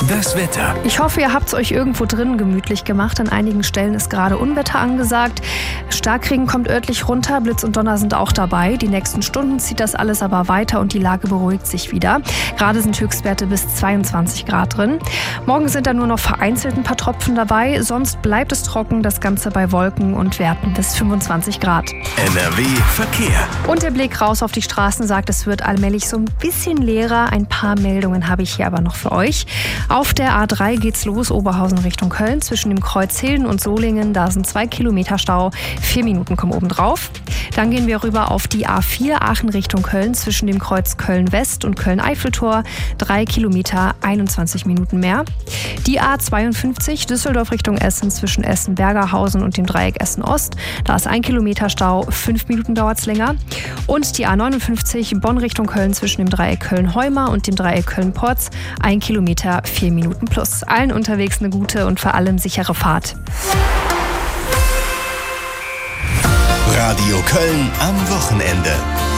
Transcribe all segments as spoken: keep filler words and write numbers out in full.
Das Wetter. Ich hoffe, ihr habt es euch irgendwo drin gemütlich gemacht. An einigen Stellen ist gerade Unwetter angesagt. Starkregen kommt örtlich runter, Blitz und Donner sind auch dabei. Die nächsten Stunden zieht das alles aber weiter und die Lage beruhigt sich wieder. Gerade sind Höchstwerte bis zweiundzwanzig Grad drin. Morgen sind da nur noch vereinzelt ein paar Tropfen dabei. Sonst bleibt es trocken, das Ganze bei Wolken und Werten bis fünfundzwanzig Grad. N R W Verkehr. Und der Blick raus auf die Straßen sagt, es wird allmählich so ein bisschen leerer. Ein paar Meldungen habe ich hier aber noch für euch. Auf der A drei geht's los, Oberhausen Richtung Köln. Zwischen dem Kreuz Hilden und Solingen, da sind zwei Kilometer Stau. Vier Minuten kommen oben drauf. Dann gehen wir rüber auf die A vier Aachen Richtung Köln. Zwischen dem Kreuz Köln-West und Köln-Eiffeltor. Drei Kilometer, einundzwanzig Minuten mehr. Die A zweiundfünfzig Düsseldorf Richtung Essen. Zwischen Essen-Bergerhausen und dem Dreieck Essen-Ost. Da ist ein Kilometer Stau. Fünf Minuten dauert's länger. Und die A neunundfünfzig Bonn Richtung Köln. Zwischen dem Dreieck Köln-Heuma und dem Dreieck Köln-Porz. Ein Kilometer, vier Minuten plus. Allen unterwegs eine gute und vor allem sichere Fahrt. Radio Köln am Wochenende.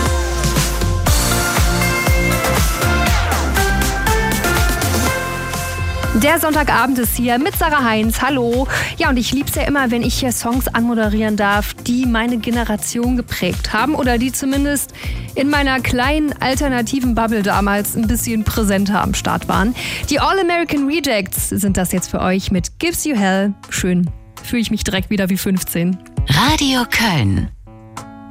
Der Sonntagabend ist hier mit Sarah Heinz. Hallo. Ja, und ich lieb's ja immer, wenn ich hier Songs anmoderieren darf, die meine Generation geprägt haben oder die zumindest in meiner kleinen alternativen Bubble damals ein bisschen präsenter am Start waren. Die All-American Rejects sind das jetzt für euch mit Gives You Hell. Schön. Fühle ich mich direkt wieder wie fünfzehn. Radio Köln.